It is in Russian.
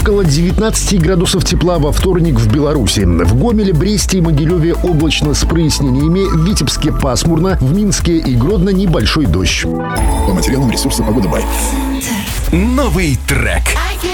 Около 19 градусов тепла во вторник в Беларуси. В Гомеле, Бресте и Могилеве облачно с прояснениями, в Витебске пасмурно, в Минске и Гродно небольшой дождь. По материалам ресурса «Погода Бай». Новый трек.